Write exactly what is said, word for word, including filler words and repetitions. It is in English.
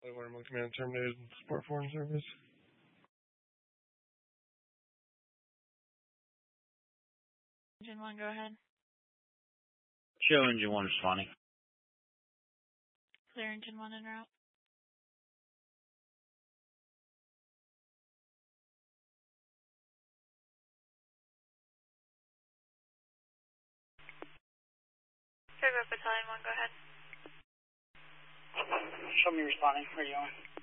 Watermark Command terminated support foreign service. Engine one, go ahead. Show engine one responding. Clear engine one en route. Fairbaird Battalion one, go ahead. Show me responding. Where are you going?